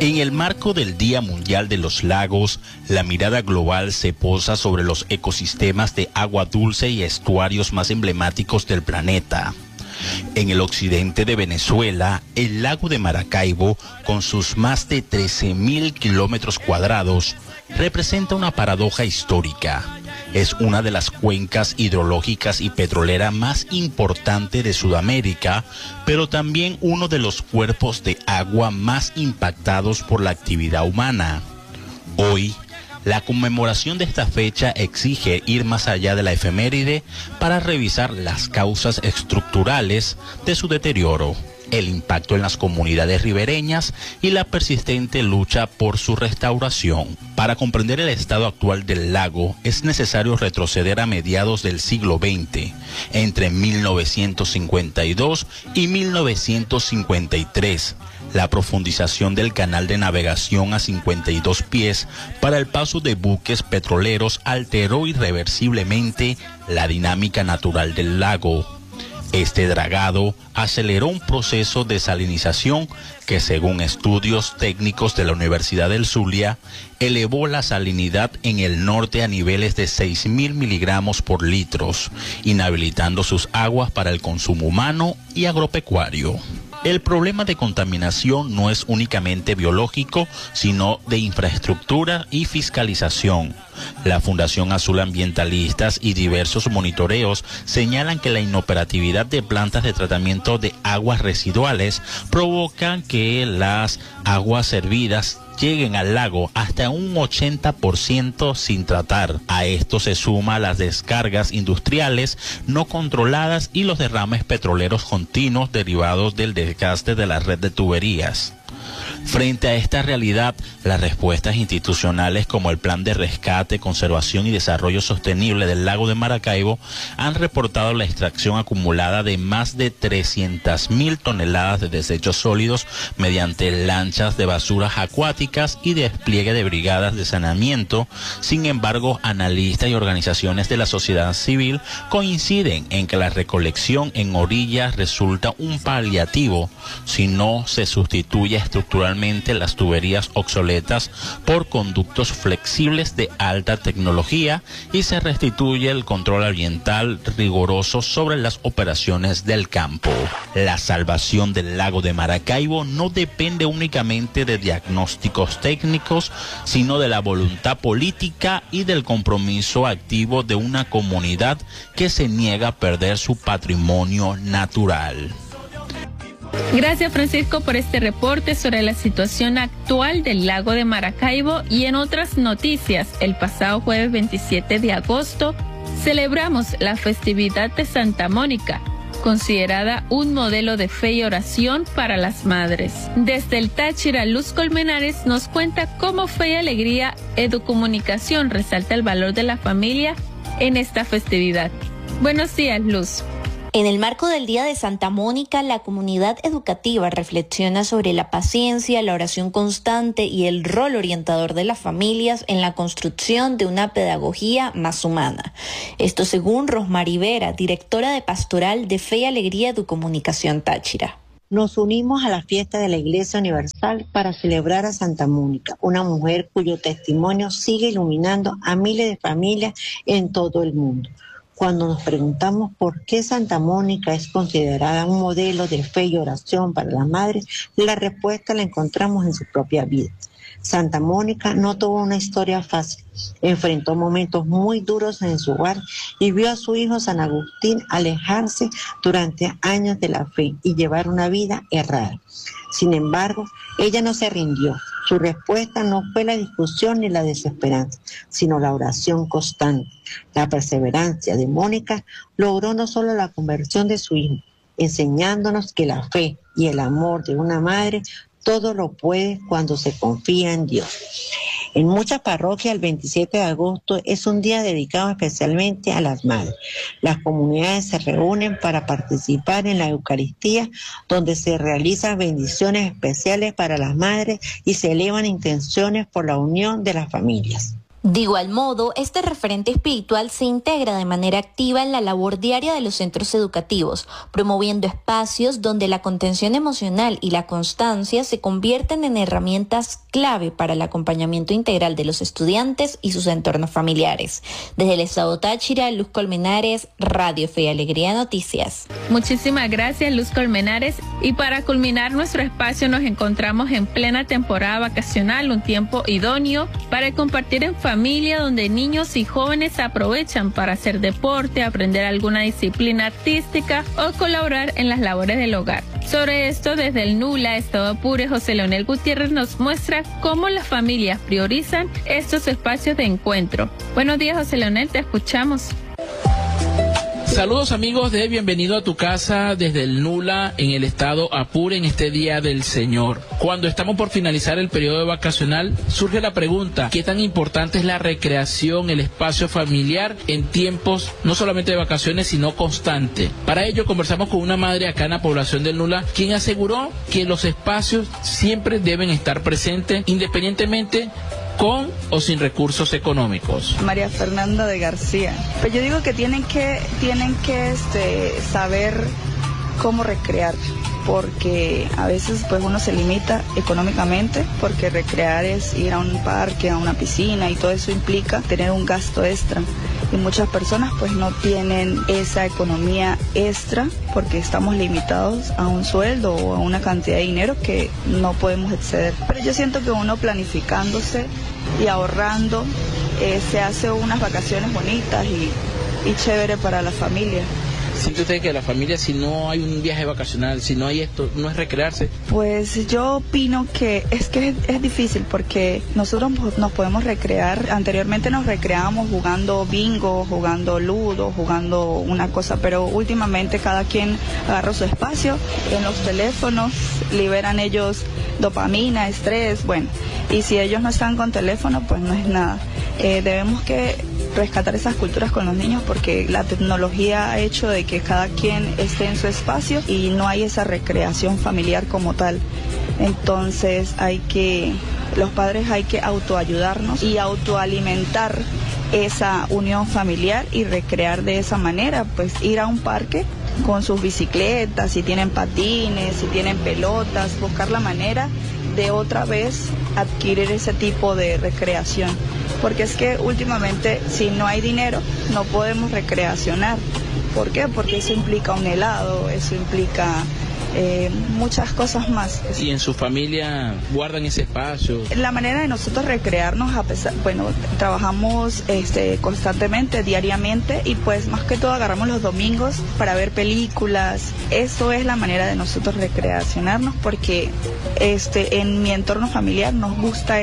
En el marco del Día Mundial de los Lagos, la mirada global se posa sobre los ecosistemas de agua dulce y estuarios más emblemáticos del planeta. En el occidente de Venezuela, el lago de Maracaibo, con sus más de 13.000 kilómetros cuadrados, representa una paradoja histórica. Es una de las cuencas hidrológicas y petrolera más importante de Sudamérica, pero también uno de los cuerpos de agua más impactados por la actividad humana. Hoy, la conmemoración de esta fecha exige ir más allá de la efeméride para revisar las causas estructurales de su deterioro, el impacto en las comunidades ribereñas y la persistente lucha por su restauración. Para comprender el estado actual del lago, es necesario retroceder a mediados del siglo XX, entre 1952 y 1953. La profundización del canal de navegación a 52 pies para el paso de buques petroleros alteró irreversiblemente la dinámica natural del lago. Este dragado aceleró un proceso de salinización que, según estudios técnicos de la Universidad del Zulia, elevó la salinidad en el norte a niveles de 6.000 miligramos por litros, inhabilitando sus aguas para el consumo humano y agropecuario. El problema de contaminación no es únicamente biológico, sino de infraestructura y fiscalización. La Fundación Azul Ambientalistas y diversos monitoreos señalan que la inoperatividad de plantas de tratamiento de aguas residuales provocan que las aguas servidas lleguen al lago hasta un 80% sin tratar. A esto se suma las descargas industriales no controladas y los derrames petroleros continuos derivados del desgaste de la red de tuberías. Frente a esta realidad, las respuestas institucionales como el Plan de Rescate, Conservación y Desarrollo Sostenible del Lago de Maracaibo han reportado la extracción acumulada de más de 300.000 toneladas de desechos sólidos mediante lanchas de basuras acuáticas y despliegue de brigadas de saneamiento. Sin embargo, analistas y organizaciones de la sociedad civil coinciden en que la recolección en orillas resulta un paliativo si no se sustituye estructuralmente las tuberías obsoletas por conductos flexibles de alta tecnología y se restituye el control ambiental riguroso sobre las operaciones del campo. La salvación del lago de Maracaibo no depende únicamente de diagnósticos técnicos, sino de la voluntad política y del compromiso activo de una comunidad que se niega a perder su patrimonio natural. Gracias, Francisco, por este reporte sobre la situación actual del lago de Maracaibo. Y en otras noticias, el pasado jueves 27 de agosto celebramos la festividad de Santa Mónica, considerada un modelo de fe y oración para las madres. Desde el Táchira, Luz Colmenares nos cuenta cómo Fe y Alegría Educomunicación resalta el valor de la familia en esta festividad. Buenos días, Luz. En el marco del Día de Santa Mónica, la comunidad educativa reflexiona sobre la paciencia, la oración constante y el rol orientador de las familias en la construcción de una pedagogía más humana. Esto según Rosmary Vera, directora de Pastoral de Fe y Alegría Educomunicación Táchira. Nos unimos a la fiesta de la Iglesia Universal para celebrar a Santa Mónica, una mujer cuyo testimonio sigue iluminando a miles de familias en todo el mundo. Cuando nos preguntamos por qué Santa Mónica es considerada un modelo de fe y oración para las madres, la respuesta la encontramos en su propia vida. Santa Mónica no tuvo una historia fácil, enfrentó momentos muy duros en su hogar y vio a su hijo San Agustín alejarse durante años de la fe y llevar una vida errada. Sin embargo, ella no se rindió. Su respuesta no fue la discusión ni la desesperanza, sino la oración constante. La perseverancia de Mónica logró no solo la conversión de su hijo, enseñándonos que la fe y el amor de una madre todo lo puede cuando se confía en Dios. En muchas parroquias el 27 de agosto es un día dedicado especialmente a las madres. Las comunidades se reúnen para participar en la Eucaristía, donde se realizan bendiciones especiales para las madres y se elevan intenciones por la unión de las familias. De igual modo, este referente espiritual se integra de manera activa en la labor diaria de los centros educativos, promoviendo espacios donde la contención emocional y la constancia se convierten en herramientas clave para el acompañamiento integral de los estudiantes y sus entornos familiares. Desde el estado Táchira, Luz Colmenares, Radio Fe y Alegría Noticias. Muchísimas gracias, Luz Colmenares. Y para culminar nuestro espacio, nos encontramos en plena temporada vacacional, un tiempo idóneo para compartir en familia, donde niños y jóvenes aprovechan para hacer deporte, aprender alguna disciplina artística o colaborar en las labores del hogar. Sobre esto, desde el NULA, Estado Apure, José Leonel Gutiérrez nos muestra cómo las familias priorizan estos espacios de encuentro. Buenos días, José Leonel, te escuchamos. Saludos amigos de Bienvenido a tu Casa desde el NULA en el estado Apure en este Día del Señor. Cuando estamos por finalizar el periodo vacacional, surge la pregunta: ¿qué tan importante es la recreación, el espacio familiar en tiempos no solamente de vacaciones sino constante? Para ello conversamos con una madre acá en la población del NULA, quien aseguró que los espacios siempre deben estar presentes independientemente con o sin recursos económicos. María Fernanda de García. Pues yo digo que tienen que saber cómo recrear, porque a veces pues uno se limita económicamente, porque recrear es ir a un parque, a una piscina, y todo eso implica tener un gasto extra. Y muchas personas pues no tienen esa economía extra porque estamos limitados a un sueldo o a una cantidad de dinero que no podemos exceder. Pero yo siento que uno planificándose y ahorrando se hace unas vacaciones bonitas y chévere para la familia. ¿Siente usted que la familia, si no hay un viaje vacacional, si no hay esto, no es recrearse? Pues yo opino que es difícil, porque nosotros nos podemos recrear. Anteriormente nos recreábamos jugando bingo, jugando ludo, jugando una cosa, pero últimamente cada quien agarra su espacio. En los teléfonos liberan ellos dopamina, estrés, bueno, y si ellos no están con teléfono, pues no es nada. Debemos que rescatar esas culturas con los niños, porque la tecnología ha hecho de que cada quien esté en su espacio y no hay esa recreación familiar como tal. Entonces los padres hay que autoayudarnos y autoalimentar esa unión familiar y recrear de esa manera, pues ir a un parque con sus bicicletas, si tienen patines, si tienen pelotas, buscar la manera de otra vez adquirir ese tipo de recreación. Porque es que últimamente, si no hay dinero, no podemos recreacionar. ¿Por qué? Porque eso implica un helado, eso implica muchas cosas más. ¿Y en su familia guardan ese espacio? La manera de nosotros recrearnos, trabajamos constantemente, diariamente, y pues más que todo agarramos los domingos para ver películas. Eso es la manera de nosotros recreacionarnos, porque en mi entorno familiar nos gusta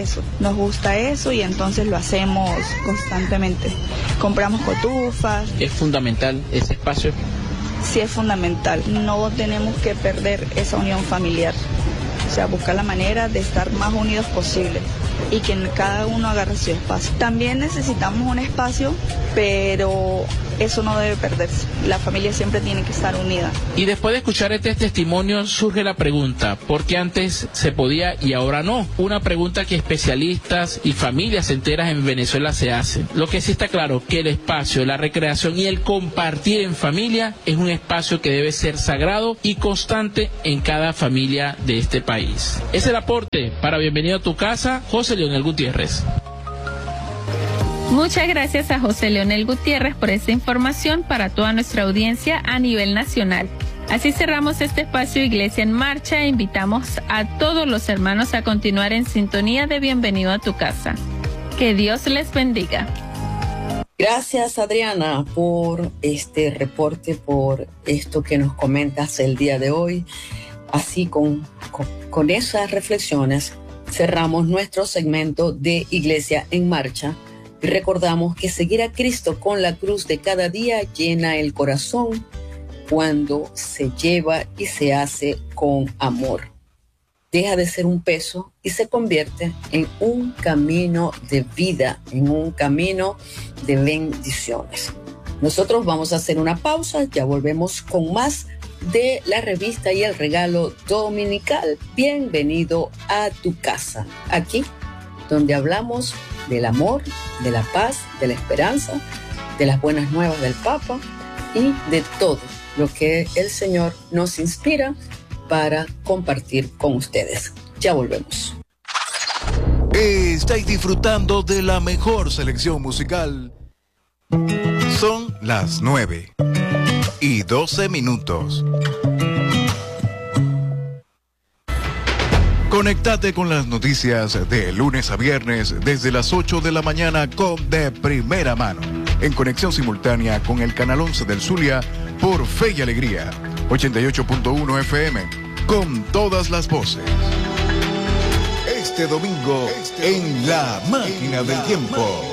eso y entonces lo hacemos constantemente. Compramos cotufas. ¿Es fundamental ese espacio? Sí, es fundamental. No tenemos que perder esa unión familiar. O sea, buscar la manera de estar más unidos posible y que cada uno agarre su espacio. También necesitamos un espacio, pero eso no debe perderse. La familia siempre tiene que estar unida. Y después de escuchar este testimonio surge la pregunta: ¿por qué antes se podía y ahora no? Una pregunta que especialistas y familias enteras en Venezuela se hacen. Lo que sí está claro, que el espacio, la recreación y el compartir en familia es un espacio que debe ser sagrado y constante en cada familia de este país. Es el aporte para Bienvenido a tu Casa, José Leonel Gutiérrez. Muchas gracias a José Leonel Gutiérrez por esta información para toda nuestra audiencia a nivel nacional. Así cerramos este espacio Iglesia en Marcha e invitamos a todos los hermanos a continuar en sintonía de Bienvenido a tu Casa. Que Dios les bendiga. Gracias, Adriana, por este reporte, por esto que nos comentas el día de hoy. Así con esas reflexiones cerramos nuestro segmento de Iglesia en Marcha y recordamos que seguir a Cristo con la cruz de cada día llena el corazón cuando se lleva y se hace con amor. Deja de ser un peso y se convierte en un camino de vida, en un camino de bendiciones. Nosotros vamos a hacer una pausa, ya volvemos con más de la revista y el regalo dominical. Bienvenido a tu casa, aquí donde hablamos del amor, de la paz, de la esperanza, de las buenas nuevas del Papa y de todo lo que el Señor nos inspira para compartir con ustedes. Ya volvemos. Estáis disfrutando de la mejor selección musical. Son las 9:12. Conéctate con las noticias de lunes a viernes desde las 8 de la mañana con De Primera Mano, en conexión simultánea con el canal 11 del Zulia por Fe y Alegría, 88.1 FM, con todas las voces. Este domingo en La Máquina del Tiempo.